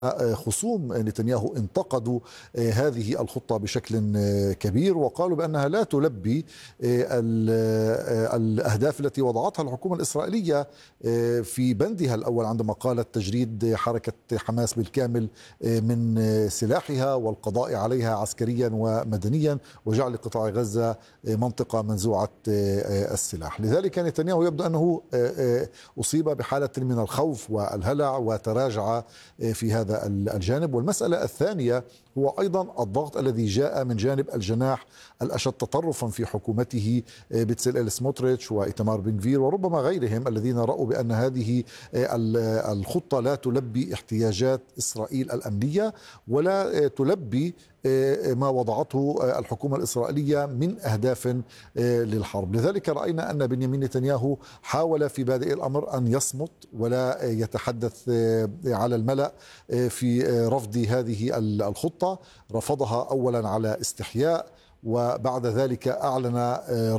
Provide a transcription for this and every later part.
خصوم نتنياهو انتقدوا هذه الخطة بشكل كبير، وقالوا بأنها لا تلبي الأهداف التي وضعتها الحكومة الإسرائيلية في بندها الأول عندما قالت تجريد حركة حماس بالكامل من سلاحها والقضاء عليها عسكريا ومدنيا وجعل قطاع غزة منطقة منزوعة السلاح. لذلك نتنياهو يبدو أنه أصيب بحالة من الخوف والهلع وتراجع في هذا الجانب. والمسألة الثانية هو أيضا الضغط الذي جاء من جانب الجناح الأشد تطرفا في حكومته، بتسليل سموتريتش وإيتمار بن غفير وربما غيرهم، الذين رأوا بأن هذه الخطة لا تلبي احتياجات إسرائيل الأمنية ولا تلبي ما وضعته الحكومة الإسرائيلية من أهداف للحرب. لذلك رأينا أن بنيامين نتنياهو حاول في بادئ الأمر أن يصمت ولا يتحدث على الملأ في رفض هذه الخطة. رفضها أولا على استحياء، وبعد ذلك أعلن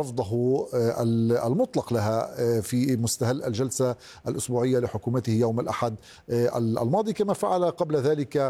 رفضه المطلق لها في مستهل الجلسة الأسبوعية لحكومته يوم الأحد الماضي، كما فعل قبل ذلك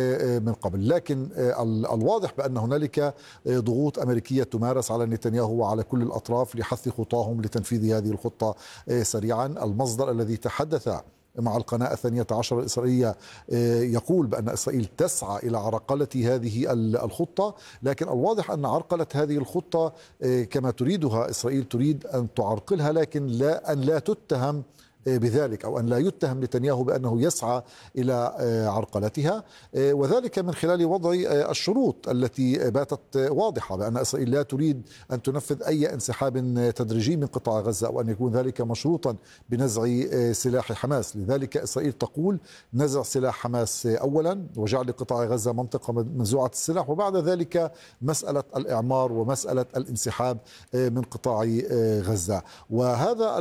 من قبل. لكن الواضح بأن هنالك ضغوط أمريكية تمارس على نتنياهو وعلى كل الأطراف لحث خطاهم لتنفيذ هذه الخطة سريعا. المصدر الذي تحدث مع القناة 12 الإسرائيلية يقول بأن إسرائيل تسعى إلى عرقلة هذه الخطة، لكن الواضح أن عرقلة هذه الخطة كما تريدها إسرائيل تريد أن تعرقلها، لكن لا تتهم بذلك أو أن لا يتهم نتنياهو بأنه يسعى إلى عرقلتها، وذلك من خلال وضع الشروط التي باتت واضحة بأن إسرائيل لا تريد أن تنفذ أي انسحاب تدريجي من قطاع غزة أو أن يكون ذلك مشروطا بنزع سلاح حماس. لذلك إسرائيل تقول نزع سلاح حماس أولا وجعل قطاع غزة منطقة منزوعة السلاح، وبعد ذلك مسألة الإعمار ومسألة الانسحاب من قطاع غزة. وهذا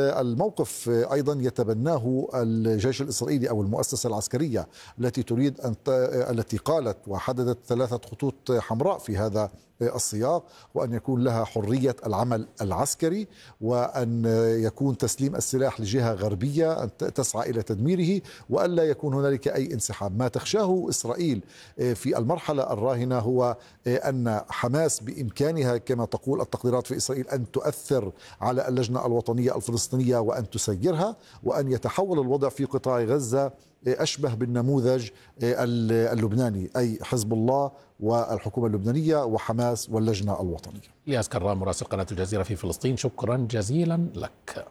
الموقف أيضا يتبناه الجيش الإسرائيلي أو المؤسسة العسكرية التي تريد التي قالت وحددت 3 خطوط حمراء في هذا السياق، وأن يكون لها حرية العمل العسكري، وأن يكون تسليم السلاح لجهة غربية أن تسعى إلى تدميره، وألا يكون هنالك أي انسحاب. ما تخشاه إسرائيل في المرحلة الراهنة هو أن حماس بإمكانها كما تقول التقديرات في إسرائيل أن تؤثر على اللجنة الوطنية الفلسطينية وأن تسيرها، وأن يتحول الوضع في قطاع غزة أشبه بالنموذج اللبناني، أي حزب الله والحكومة اللبنانية وحماس واللجنة الوطنية. إلياس كرام مراسل قناة الجزيرة في فلسطين، شكرا جزيلا لك.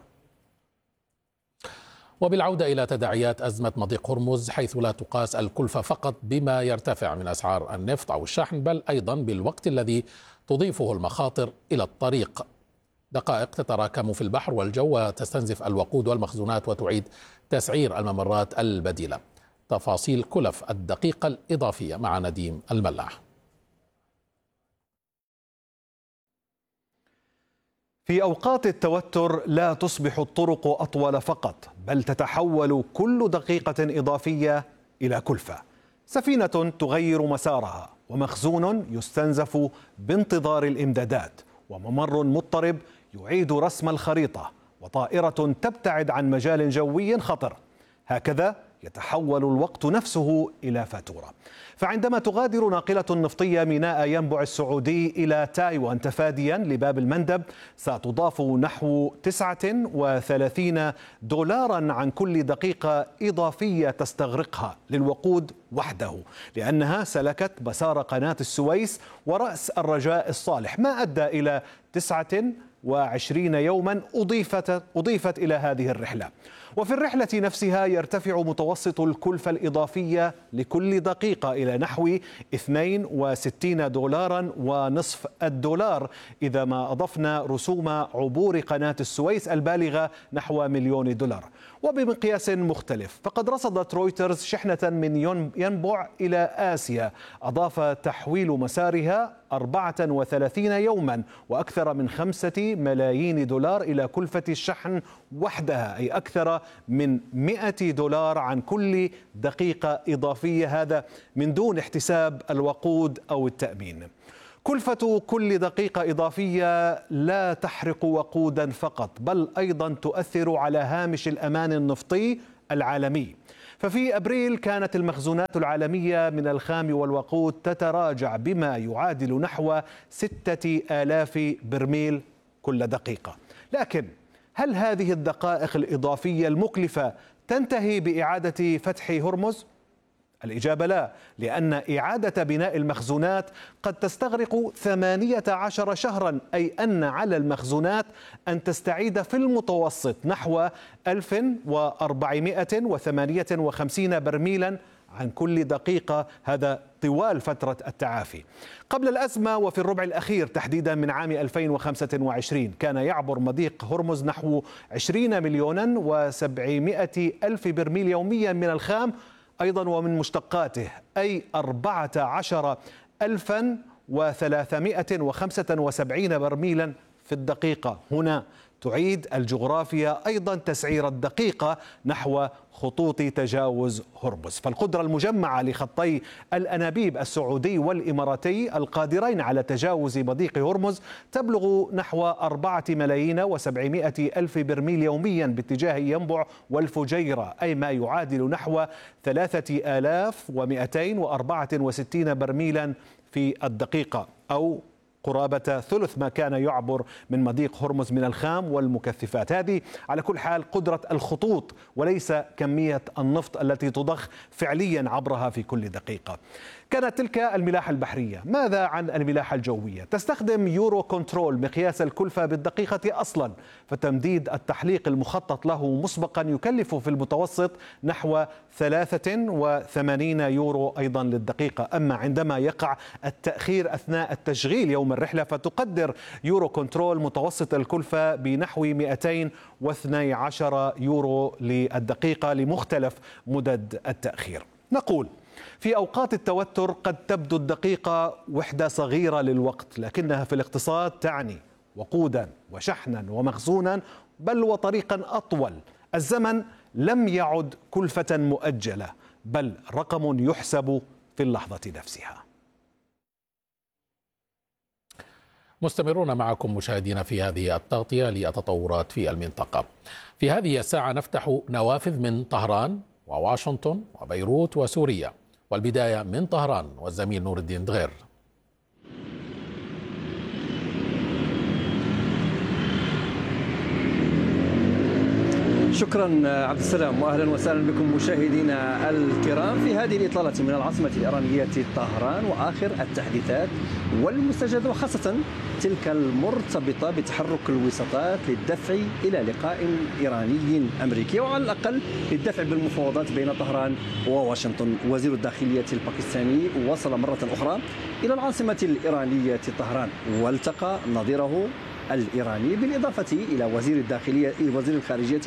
وبالعودة إلى تداعيات أزمة مضيق هرمز، حيث لا تقاس الكلفة فقط بما يرتفع من أسعار النفط أو الشحن، بل أيضا بالوقت الذي تضيفه المخاطر إلى الطريق. دقائق تتراكم في البحر والجو وتستنزف الوقود والمخزونات وتعيد تسعير الممرات البديلة. تفاصيل كلف الدقيقة الإضافية مع نديم الملاح. في أوقات التوتر لا تصبح الطرق أطول فقط، بل تتحول كل دقيقة إضافية إلى كلفة. سفينة تغير مسارها، ومخزون يستنزف بانتظار الإمدادات، وممر مضطرب يعيد رسم الخريطة، وطائرة تبتعد عن مجال جوي خطر. هكذا يتحول الوقت نفسه إلى فاتورة. فعندما تغادر ناقلة نفطية ميناء ينبع السعودي إلى تايوان تفاديا لباب المندب، ستضاف نحو 39 دولارا عن كل دقيقة إضافية تستغرقها للوقود وحده، لأنها سلكت مسار قناة السويس ورأس الرجاء الصالح، ما أدى إلى 29 يوما أضيفت إلى هذه الرحلة. وفي الرحلة نفسها يرتفع متوسط الكلفة الإضافية لكل دقيقة إلى نحو 62 دولارا ونصف الدولار إذا ما أضفنا رسوم عبور قناة السويس البالغة نحو $1,000,000. وبمقياس مختلف، فقد رصدت رويترز شحنة من ينبع إلى آسيا أضاف تحويل مسارها 34 يوما وأكثر من 5 ملايين دولار إلى كلفة الشحن وحدها، أي أكثر من $100 عن كل دقيقة إضافية، هذا من دون احتساب الوقود أو التأمين. كلفة كل دقيقة إضافية لا تحرق وقودا فقط، بل أيضا تؤثر على هامش الأمان النفطي العالمي. ففي أبريل كانت المخزونات العالمية من الخام والوقود تتراجع بما يعادل نحو 6000 برميل كل دقيقة. لكن هل هذه الدقائق الإضافية المكلفة تنتهي بإعادة فتح هرمز؟ الإجابة لا، لأن إعادة بناء المخزونات قد تستغرق 18 شهرا، أي أن على المخزونات أن تستعيد في المتوسط نحو 1458 برميلا عن كل دقيقة، هذا طوال فترة التعافي. قبل الأزمة وفي الربع الأخير تحديدا من عام 2025 كان يعبر مضيق هرمز نحو 20,700,000 برميل يوميا من الخام أيضا ومن مشتقاته، أي 14,375 برميلا في الدقيقة. هنا تعيد الجغرافيا أيضا تسعير الدقيقة نحو خطوط تجاوز هرمز. فالقدرة المجمعة لخطي الأنابيب السعودي والإماراتي القادرين على تجاوز مضيق هرمز تبلغ نحو 4,700,000 برميل يوميا باتجاه ينبع والفجيرة، أي ما يعادل نحو 3,264 برميلا في الدقيقة، أو قرابة ثلث ما كان يعبر من مضيق هرمز من الخام والمكثفات. هذه على كل حال قدرة الخطوط وليس كمية النفط التي تضخ فعليا عبرها في كل دقيقة. كانت تلك الملاحة البحرية. ماذا عن الملاحة الجوية؟ تستخدم يورو كنترول مقياس الكلفة بالدقيقة أصلا، فتمديد التحليق المخطط له مسبقا يكلف في المتوسط نحو 83 يورو أيضا للدقيقة. أما عندما يقع التأخير أثناء التشغيل يوم الرحلة فتقدر يورو كنترول متوسط الكلفة بنحو 212 يورو للدقيقة لمختلف مدد التأخير. نقول في أوقات التوتر قد تبدو الدقيقة وحدة صغيرة للوقت، لكنها في الاقتصاد تعني وقودا وشحنا ومخزونا، بل وطريقا أطول. الزمن لم يعد كلفة مؤجلة، بل رقم يحسب في اللحظة نفسها. مستمرون معكم مشاهدينا في هذه التغطية للتطورات في المنطقة. في هذه الساعة نفتح نوافذ من طهران وواشنطن وبيروت وسوريا، والبداية من طهران والزميل نور الدين دغير. شكرا عبد السلام، واهلا وسهلا بكم مشاهدينا الكرام في هذه الاطلاله من العاصمه الايرانيه طهران واخر التحديثات والمستجدات، وخاصه تلك المرتبطه بتحرك الوساطات للدفع الى لقاء ايراني امريكي، وعلى الاقل للدفع بالمفاوضات بين طهران وواشنطن. وزير الداخليه الباكستاني وصل مره اخرى الى العاصمه الايرانيه طهران والتقى نظيره الإيراني، بالإضافة إلى وزير الخارجية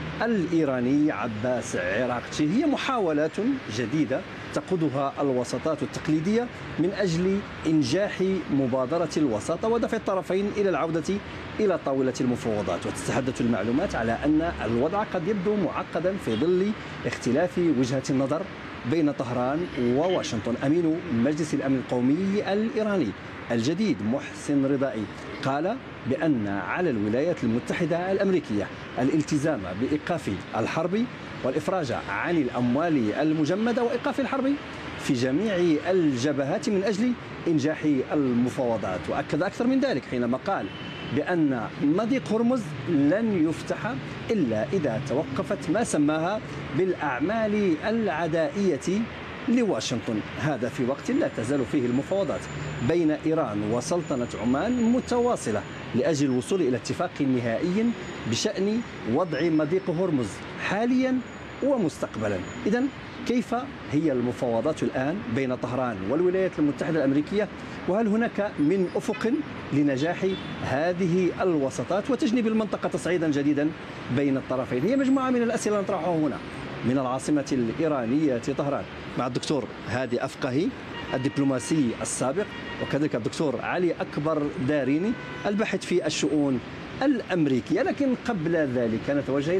الإيراني عباس عراقتي. هي محاولات جديدة تقودها الوساطات التقليدية من أجل إنجاح مبادرة الوساطة ودفع الطرفين إلى العودة إلى طاولة المفاوضات. وتتحدث المعلومات على أن الوضع قد يبدو معقدا في ظل اختلاف وجهة النظر بين طهران وواشنطن. أمين مجلس الأمن القومي الإيراني الجديد محسن رضائي قال بأن على الولايات المتحدة الأمريكية الالتزام بإيقاف الحرب والإفراج عن الأموال المجمدة وإيقاف الحرب في جميع الجبهات من أجل إنجاح المفاوضات. وأكد أكثر من ذلك حينما قال بأن مضيق هرمز لن يفتح إلا إذا توقفت ما سماها بالأعمال العدائية لواشنطن. هذا في وقت لا تزال فيه المفاوضات بين إيران وسلطنة عمان متواصلة لأجل الوصول إلى اتفاق نهائي بشأن وضع مضيق هرمز حاليا ومستقبلا. إذن كيف هي المفاوضات الآن بين طهران والولايات المتحدة الأمريكية؟ وهل هناك من أفق لنجاح هذه الوساطات وتجنيب المنطقة تصعيدا جديدا بين الطرفين؟ هي مجموعة من الأسئلة نطرحها هنا من العاصمة الإيرانية طهران مع الدكتور هادي أفقهي الدبلوماسي السابق، وكذلك الدكتور علي أكبر داريني الباحث في الشؤون الأمريكية. لكن قبل ذلك نتوجه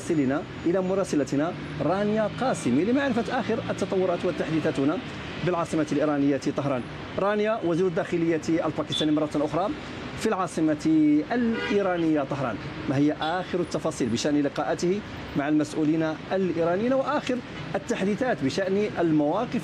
إلى مراسلتنا رانيا قاسمي لمعرفة آخر التطورات والتحديثات هنا بالعاصمة الإيرانية طهران. رانيا، وزير الداخلية الباكستاني مرة أخرى في العاصمة الإيرانية طهران. ما هي آخر التفاصيل بشأن لقاءاته مع المسؤولين الإيرانيين وآخر التحديثات بشأن المواقف